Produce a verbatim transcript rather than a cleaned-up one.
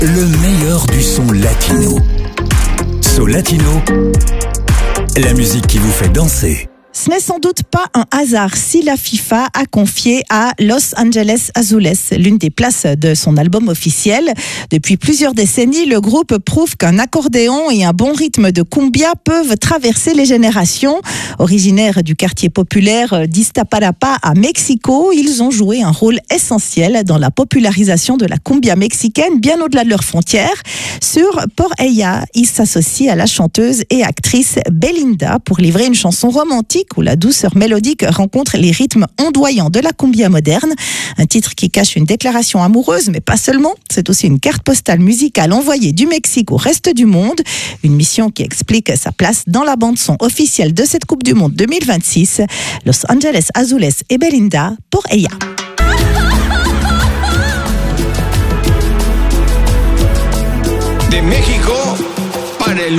Le meilleur du son latino. So Latino, la musique qui vous fait danser. Ce n'est sans doute pas un hasard si la FIFA a confié à Los Angeles Azules l'une des places de son album officiel. Depuis plusieurs décennies, le groupe prouve qu'un accordéon et un bon rythme de cumbia peuvent traverser les générations. Originaires du quartier populaire d'Iztapalapa à Mexico, ils ont joué un rôle essentiel dans la popularisation de la cumbia mexicaine bien au-delà de leurs frontières. Sur Por Ella, ils s'associent à la chanteuse et actrice Belinda pour livrer une chanson romantique où la douceur mélodique rencontre les rythmes ondoyants de la cumbia moderne. Un titre qui cache une déclaration amoureuse, mais pas seulement. C'est aussi une carte postale musicale envoyée du Mexique au reste du monde. Une mission qui explique sa place dans la bande-son officielle de cette Coupe du Monde deux mille vingt-six. Los Angeles Azules et Belinda, Por Ella. De México para el